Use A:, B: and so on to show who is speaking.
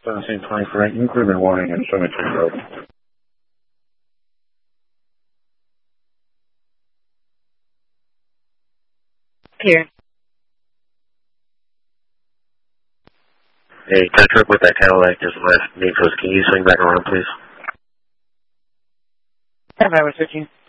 A: 1724, increment warning and Cemetery Road.
B: Here.
C: Hey, touch up with that Cadillac just left Naples. Can you swing back around, please?
B: Have I was switching?